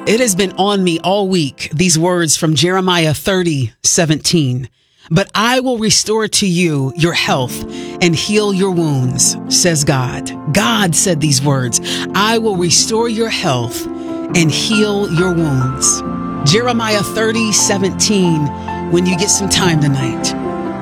It has been on me all week, these words from Jeremiah 30:17. But I will restore to you your health and heal your wounds, says God. God said these words, I will restore your health and heal your wounds. Jeremiah 30:17, when you get some time tonight,